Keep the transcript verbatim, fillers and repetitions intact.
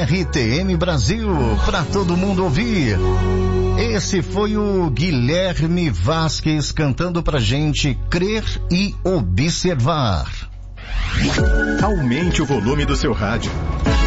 R T M Brasil, para todo mundo ouvir. Esse foi o Guilherme Vasquez cantando pra gente Crer e Observar. Aumente o volume do seu rádio.